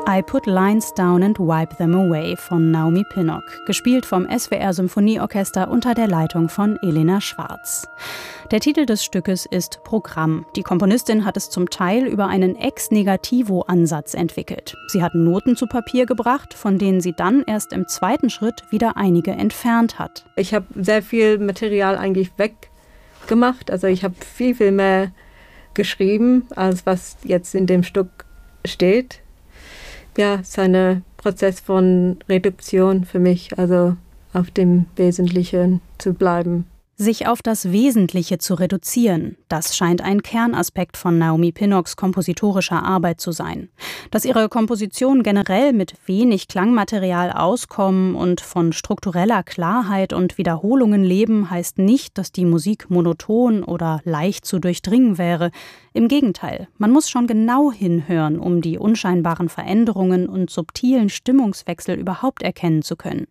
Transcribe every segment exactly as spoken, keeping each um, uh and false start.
I Put Lines Down and Wipe Them Away von Naomi Pinnock, gespielt vom S W R Symphonieorchester unter der Leitung von Elena Schwarz. Der Titel des Stückes ist Programm. Die Komponistin hat es zum Teil über einen Ex-Negativo-Ansatz entwickelt. Sie hat Noten zu Papier gebracht, von denen sie dann erst im zweiten Schritt wieder einige entfernt hat. Ich habe sehr viel Material eigentlich weggemacht. Also ich habe viel, viel mehr geschrieben, als was jetzt in dem Stück steht. Ja, es ist ein Prozess von Reduktion für mich, also auf dem Wesentlichen zu bleiben. Sich auf das Wesentliche zu reduzieren, das scheint ein Kernaspekt von Naomi Pinnocks kompositorischer Arbeit zu sein. Dass ihre Kompositionen generell mit wenig Klangmaterial auskommen und von struktureller Klarheit und Wiederholungen leben, heißt nicht, dass die Musik monoton oder leicht zu durchdringen wäre. Im Gegenteil, man muss schon genau hinhören, um die unscheinbaren Veränderungen und subtilen Stimmungswechsel überhaupt erkennen zu können.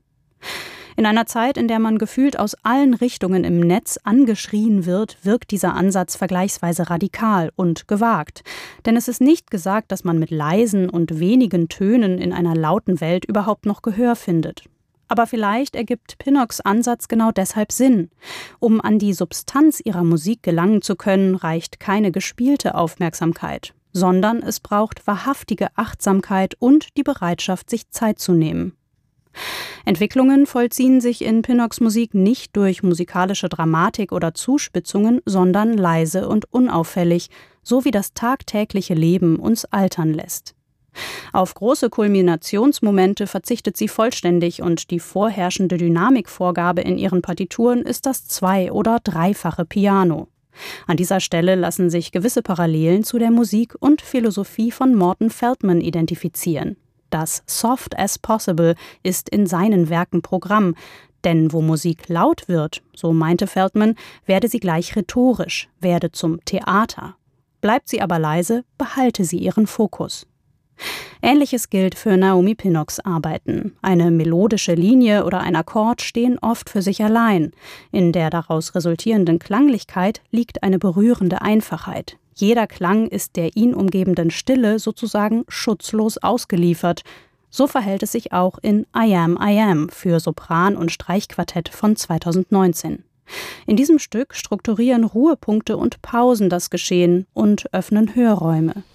In einer Zeit, in der man gefühlt aus allen Richtungen im Netz angeschrien wird, wirkt dieser Ansatz vergleichsweise radikal und gewagt. Denn es ist nicht gesagt, dass man mit leisen und wenigen Tönen in einer lauten Welt überhaupt noch Gehör findet. Aber vielleicht ergibt Pinnocks Ansatz genau deshalb Sinn. Um an die Substanz ihrer Musik gelangen zu können, reicht keine gespielte Aufmerksamkeit, sondern es braucht wahrhaftige Achtsamkeit und die Bereitschaft, sich Zeit zu nehmen. Entwicklungen vollziehen sich in Pinnocks Musik nicht durch musikalische Dramatik oder Zuspitzungen, sondern leise und unauffällig, so wie das tagtägliche Leben uns altern lässt. Auf große Kulminationsmomente verzichtet sie vollständig und die vorherrschende Dynamikvorgabe in ihren Partituren ist das zwei- oder dreifache Piano. An dieser Stelle lassen sich gewisse Parallelen zu der Musik und Philosophie von Morton Feldman identifizieren. Das Soft as Possible ist in seinen Werken Programm, denn wo Musik laut wird, so meinte Feldman, werde sie gleich rhetorisch, werde zum Theater. Bleibt sie aber leise, behalte sie ihren Fokus. Ähnliches gilt für Naomi Pinnocks Arbeiten. Eine melodische Linie oder ein Akkord stehen oft für sich allein. In der daraus resultierenden Klanglichkeit liegt eine berührende Einfachheit. Jeder Klang ist der ihn umgebenden Stille sozusagen schutzlos ausgeliefert. So verhält es sich auch in I Am, I Am für Sopran und Streichquartett von zweitausendneunzehn. In diesem Stück strukturieren Ruhepunkte und Pausen das Geschehen und öffnen Hörräume.